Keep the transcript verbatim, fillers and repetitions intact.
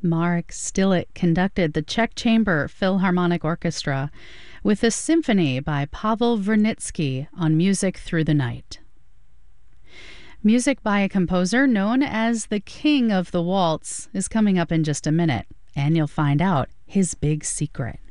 Marek Stilik conducted the Czech Chamber Philharmonic Orchestra with a symphony by Pavel Vernitsky on Music Through the Night. Music by a composer known as the King of the Waltz is coming up in just a minute, and you'll find out his big secret.